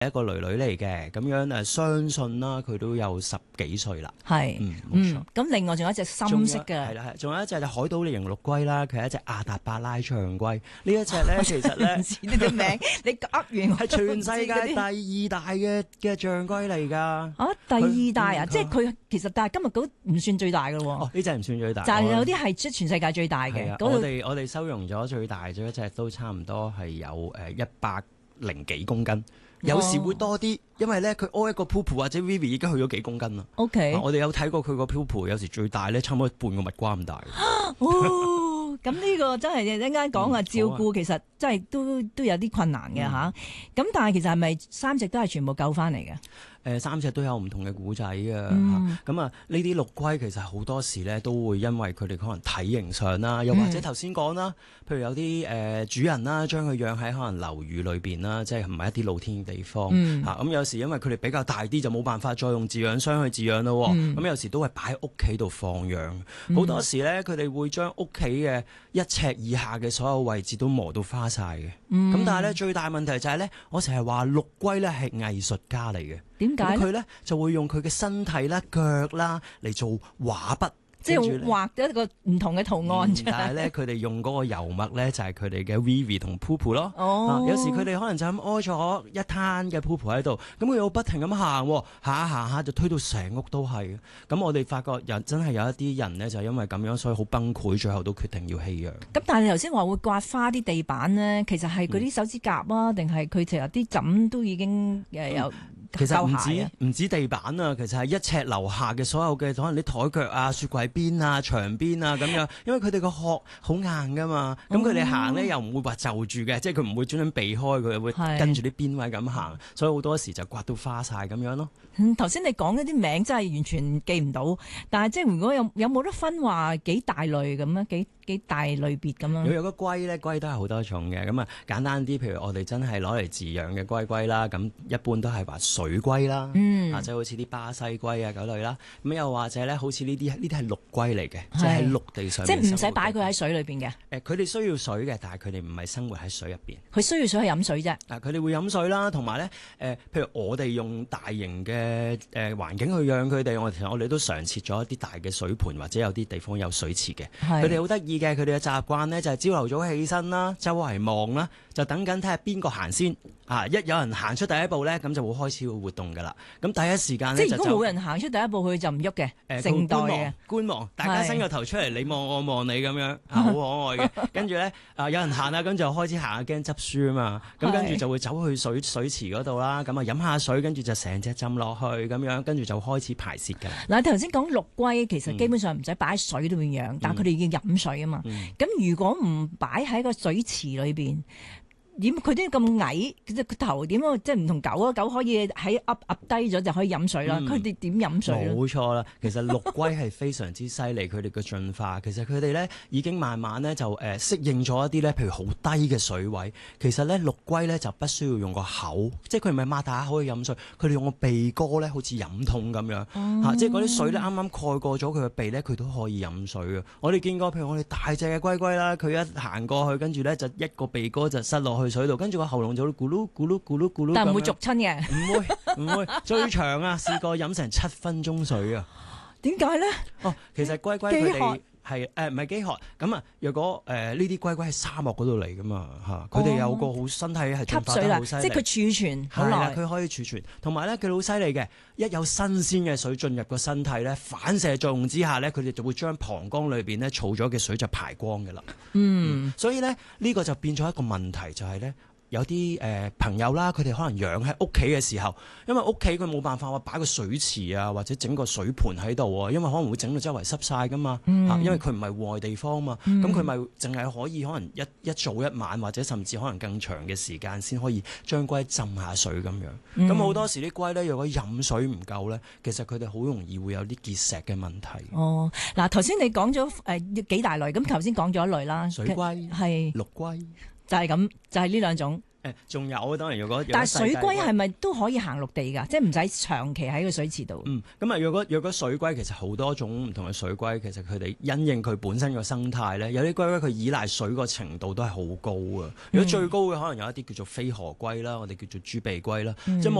一個女女嚟嘅，咁樣誒相信啦，佢都有10幾歲啦。 係， 冇錯。 咁另外仲有一隻深色嘅， 係啦，仲有一隻就海島型陸龜啦，佢係一隻亞達巴拉長龜。呢一隻咧，其實咧， 唔知呢啲名，你噏完係全世界第2大嘅象龜嚟㗎。 啊，第2大啊，即係佢其實，但係今日嗰唔算最大㗎喎。 哦，呢隻唔算最大， 就係有啲係即係全世界最大嘅。 我哋收容咗最大咗一隻都差唔多係有100幾公斤。有時會多啲，因為咧佢屙一個 poop 或者 Vivi 已經去咗幾公斤啦。 OK， 我哋有睇過佢個 poop，有時最大咧差唔多半個蜜瓜咁大。 哦，咁呢個真係一陣間講啊，照顧其實真係都有啲困難嘅吓。咁但係其實係咪3隻都係全部救翻嚟嘅 ？3隻都有唔同嘅古仔嘅。咁啊，呢啲陸龜其實好多時咧都會因為佢哋可能體型上啦，又或者頭先講啦，譬如有啲主人啦，將佢養喺可能樓宇裏邊啦，即係唔係一啲露天嘅地方嚇。咁有時因為佢哋比較大啲，就冇辦法再用飼養箱去飼養咯。咁有時都係擺喺屋企度放養。好多時咧，佢哋會將屋企嘅1尺以下嘅所有位置都磨到花晒嘅。咁但係咧，最大問題就係咧，我成日話陸龜咧係藝術家嚟嘅。 點解佢咧就會用佢嘅身體啦、腳啦嚟做畫筆， 即係畫咗一個唔同嘅圖案出嚟。 但係咧，佢哋用嗰個油墨咧就係佢哋嘅 Vivi 同 Poopoo 咯。有時佢哋可能就咁屙咗一灘嘅 Poopoo 喺度，咁佢又不停咁行，行下就推到成屋都係。咁我哋發覺真係有一啲人咧就因為咁樣，所以好崩潰，最後都決定要棄養。 咁但係你頭先話會刮花啲地板咧，其實係嗰啲手指甲啊，定係佢其實啲枕都已經有。 其實唔止地板啊，其實係1尺樓下嘅所有嘅可能啲台腳啊、雪櫃邊啊、牆邊啊咁樣，因為佢哋個殼好硬噶嘛，咁佢哋行咧又唔會話就住嘅，即係佢唔會專登避開，佢會跟住啲邊位咁行，所以好多時就刮到花晒咁樣咯。 頭先你講嗰啲名真係完全記唔到，但係即係如果有冇得分話幾大類咁啊？幾大類別咁樣？ 有個龜咧，龜都係好多種嘅。咁啊，簡單啲，譬如我哋真係攞嚟飼養嘅龜啦，咁一般都係話水龜啦，或者好似啲巴西龜啊嗰類啦。咁又或者咧，好似呢啲係陸龜嚟嘅，即係喺陸地上面。即係唔使擺佢喺水裏邊嘅。 佢哋需要水嘅，但係佢哋唔係生活喺水入邊。 佢需要水係飲水啫。 佢哋會飲水啦，同埋咧譬如我哋用大型嘅環境去養佢哋，我哋都常設咗一啲大嘅水盆，或者有啲地方有水池嘅。佢哋好得意嘅，佢哋嘅習慣咧就係朝頭早起身啦，周圍望啦，就等緊睇下邊個行先。一有人行出第一步咧，咁就會開始活動噶啦。咁第一時間咧， 即係如果冇人行出第一步，佢就唔喐嘅，靜待嘅觀望，大家伸個頭出嚟，你望我望你咁樣，好可愛嘅。跟住咧，有人行啦，咁就開始行下驚執輸啊嘛。咁跟住就會走去水池嗰度啦，咁啊飲下水，跟住就成隻浸落去咁樣，跟住就開始排泄㗎。 嗱，頭先講陸龜其實基本上唔使擺喺水裏邊養，但係佢哋要飲水啊嘛。咁如果唔擺喺個水池裏邊，點佢都咁矮，個頭點啊？即係唔同狗啊，狗可以喺噏低咗就可以飲水啦。佢哋點飲水咧？ 冇錯啦，其實陸龜係非常之犀利，佢哋嘅進化其實佢哋咧已經慢慢咧就適應咗一啲咧，譬如好低嘅水位。其實咧陸龜咧就不需要用個口，即係佢唔係擘大口去飲水，佢哋用個鼻哥咧，好似飲筒咁樣即係嗰啲水咧啱啱蓋過咗佢嘅鼻咧，佢都可以飲水嘅。我哋見過譬如我哋大隻嘅龜龜啦，佢一行過去，跟住咧就一個鼻哥就塞落去水度，跟住個喉嚨就會咕嚕咕嚕咕嚕咕嚕， 但唔會逐親嘅， 唔會最長啊！試過飲成7分鐘水啊！ 點解咧？ 其實龜龜佢哋係唔係飢渴咁啊？若果呢啲龜龜喺沙漠嗰度嚟噶嘛佢哋有個好身體係進化得好犀利， 即係佢儲存好耐， 佢可以儲存，同埋咧佢好犀利嘅，一有新鮮嘅水進入個身體咧，反射作用之下咧，佢哋就會將膀胱裏邊咧儲咗嘅水就排光嘅啦。所以咧呢個就變咗一個問題，就係咧。有啲朋友啦，佢哋可能養喺屋企嘅時候，因為屋企佢冇辦法話擺個水池啊，或者整個水盆喺度啊，因為可能會整到周圍濕晒噶嘛因為佢唔係戶外地方嘛，咁佢咪淨係可以可能一早一晚，或者甚至可能更長嘅時間先可以將龜浸下水咁樣。咁好多時啲龜咧，如果飲水唔夠咧，其實佢哋好容易會有啲結石嘅問題。 嗱頭先你講咗幾大類，咁頭先講咗一類啦， 水龜係陸龜。 就係咁，就係呢兩種。 仲有當然，如果但係水龜係係咪都可以行陸地㗎？即係唔使長期喺個水池度。 咁啊，若果水龜其實好多種唔同嘅水龜，其實佢哋因應佢本身個生態咧，有啲龜佢依賴水個程度都係好高啊。如果最高嘅可能有一啲叫做飛河龜啦，我哋叫做豬鼻龜啦，即係